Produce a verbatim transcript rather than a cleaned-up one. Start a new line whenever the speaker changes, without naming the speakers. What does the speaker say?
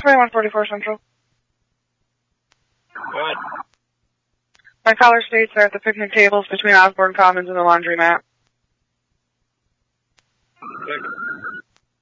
twenty-one forty-four Central.
What?
My caller states they're at the picnic tables between Osborne Commons and the laundromat.
Good.